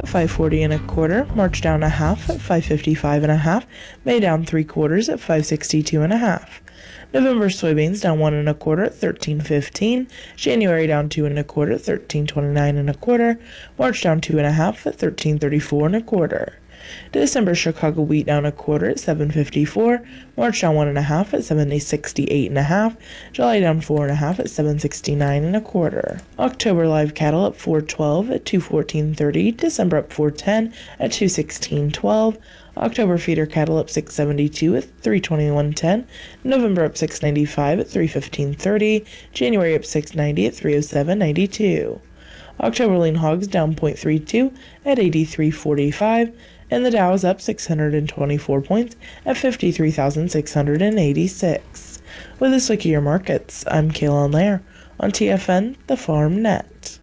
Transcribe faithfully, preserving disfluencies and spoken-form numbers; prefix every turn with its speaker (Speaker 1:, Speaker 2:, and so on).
Speaker 1: at five forty and a quarter. March down a half at five fifty-five and a half. May down three quarters at five sixty-two and a half. November soybeans down one and a quarter at thirteen fifteen. January down two and a quarter at thirteen twenty-nine and a quarter. March down two and a half at thirteen thirty-four and a quarter. December Chicago wheat down a quarter at seven fifty-four. March down one and a half at seven sixty-eight and a half. July down four and a half at seven sixty-nine and a quarter. October live cattle up four twelve at two fourteen thirty. December up four ten at two sixteen twelve. October feeder cattle up six seventy-two at three twenty-one ten. November up six ninety-five at three fifteen thirty. January up six ninety at three oh seven ninety-two. October lean hogs down zero point three two at eighty-three forty-five, and the Dow is up six hundred twenty-four points at fifty-three thousand six hundred eighty-six. With this look at your markets, I'm Kaylin Lair on T F N, the Farm Net.